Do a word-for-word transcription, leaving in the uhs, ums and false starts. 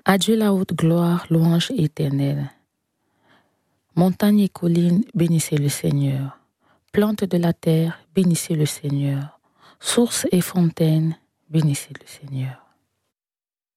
À Dieu la haute gloire, louange éternelle. Montagnes et collines, bénissez le Seigneur. Plantes de la terre, bénissez le Seigneur. Sources et fontaines, bénissez le Seigneur.